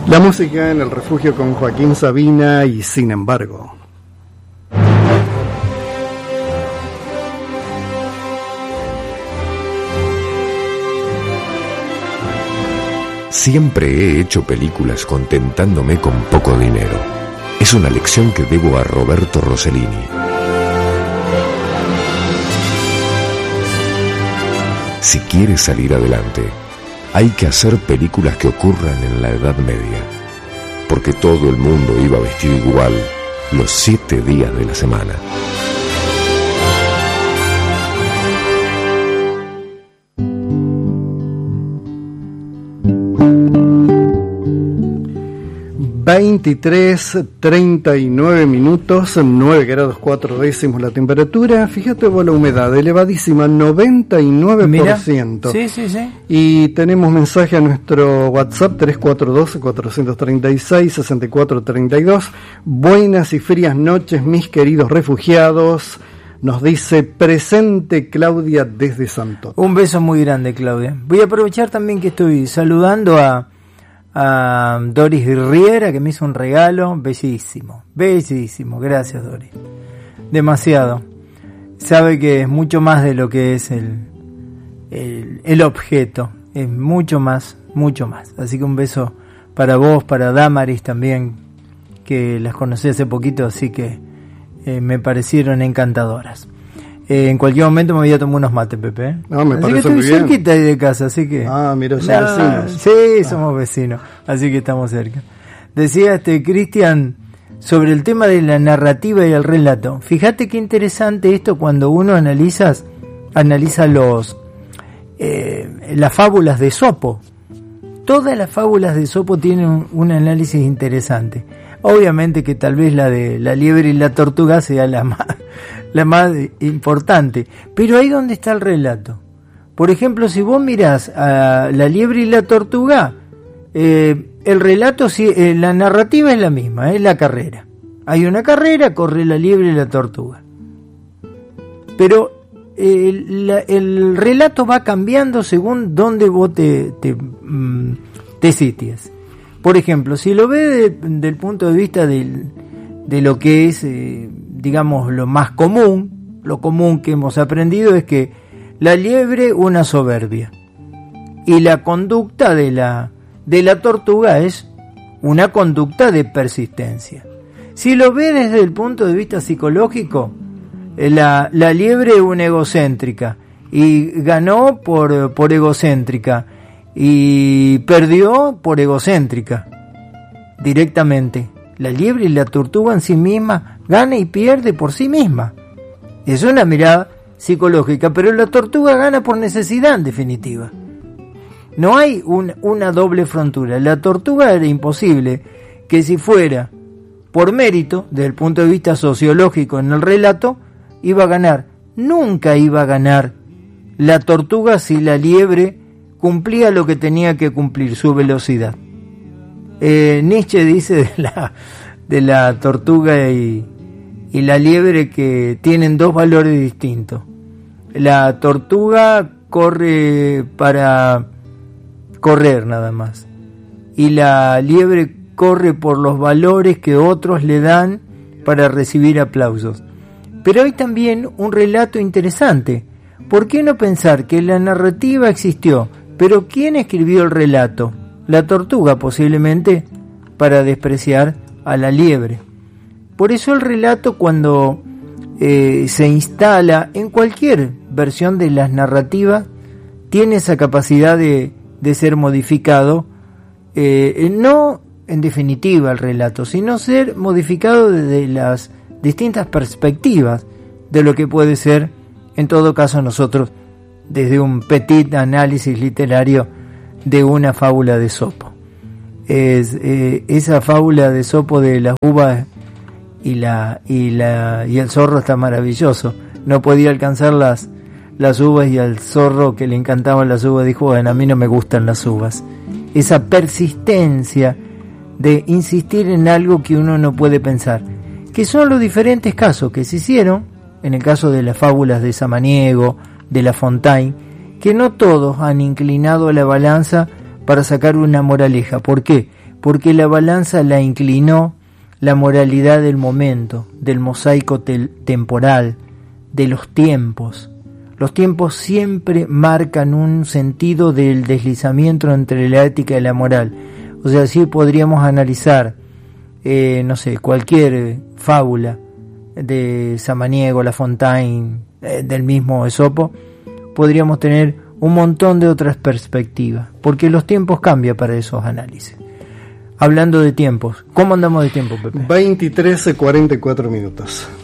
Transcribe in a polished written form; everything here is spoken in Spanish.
La música en el refugio con Joaquín Sabina y Sin embargo. Siempre he hecho películas contentándome con poco dinero. Es una lección que debo a Roberto Rossellini. Si quieres salir adelante, hay que hacer películas que ocurran en la Edad Media, porque todo el mundo iba vestido igual los 7 días de la semana. ...23:39, 9 grados 4 décimos la temperatura. Fíjate vos la humedad, elevadísima, 99%. Mira. Sí. Y tenemos mensaje a nuestro WhatsApp 3412-436-6432. Buenas y frías noches, mis queridos refugiados. Nos dice presente Claudia desde Santo. Un beso muy grande, Claudia. Voy a aprovechar también que estoy saludando a Doris Riera, que me hizo un regalo bellísimo, gracias Doris, demasiado, sabe que es mucho más de lo que es el objeto, es mucho más, así que un beso para vos, para Damaris también, que las conocí hace poquito, así que me parecieron encantadoras. En cualquier momento me voy a tomar unos mates, Pepe. No, me así parece que estoy muy bien. cerquita ahí de casa, así que... mira, son vecinos. Sí, somos vecinos, así que estamos cerca. Decía Cristian sobre el tema de la narrativa y el relato. Fíjate qué interesante esto cuando uno analiza las fábulas de Esopo. Todas las fábulas de Esopo tienen un análisis interesante. Obviamente que tal vez la de la liebre y la tortuga sea la más importante, pero ahí donde está el relato. Por ejemplo, si vos mirás a la liebre y la tortuga, el relato, la narrativa es la misma, es la carrera. Hay una carrera, corre la liebre y la tortuga. Pero el relato va cambiando según donde vos te sitias. Por ejemplo, si lo ves del punto de vista de lo que es, digamos, lo más común, lo común que hemos aprendido es que la liebre una soberbia y la conducta de la tortuga es una conducta de persistencia. Si lo ves desde el punto de vista psicológico, la liebre una egocéntrica y ganó por egocéntrica y perdió por egocéntrica directamente. La liebre y la tortuga en sí misma gana y pierde por sí misma. Es una mirada psicológica, pero la tortuga gana por necesidad en definitiva. No hay una doble frontera. La tortuga era imposible que si fuera por mérito, desde el punto de vista sociológico en el relato, iba a ganar. Nunca iba a ganar la tortuga si la liebre cumplía lo que tenía que cumplir, su velocidad. Nietzsche dice de la tortuga y la liebre que tienen dos valores distintos. La tortuga corre para correr nada más, y la liebre corre por los valores que otros le dan para recibir aplausos. Pero hay también un relato interesante. ¿Por qué no pensar que la narrativa existió? Pero ¿quién escribió el relato? La tortuga, posiblemente, para despreciar a la liebre. Por eso el relato, cuando se instala en cualquier versión de las narrativas, tiene esa capacidad de ser modificado, no en definitiva el relato, sino ser modificado desde las distintas perspectivas de lo que puede ser, en todo caso, nosotros, desde un petit análisis literario de una fábula de Esopo. Esa fábula de Esopo de las uvas y el zorro está maravilloso. No podía alcanzar las uvas y al zorro, que le encantaban las uvas, dijo: bueno, a mí no me gustan las uvas. Esa persistencia de insistir en algo que uno no puede pensar, que son los diferentes casos que se hicieron en el caso de las fábulas de Samaniego, de La Fontaine, que no todos han inclinado la balanza para sacar una moraleja. ¿Por qué? porque la balanza la inclinó la moralidad del momento, del mosaico temporal, de los tiempos. Los tiempos siempre marcan un sentido del deslizamiento entre la ética y la moral. O sea, sí podríamos analizar, no sé, cualquier fábula de Samaniego, La Fontaine, del mismo Esopo, podríamos tener un montón de otras perspectivas, porque los tiempos cambian para esos análisis. Hablando de tiempos, ¿cómo andamos de tiempo, Pepe? 23:44 minutos.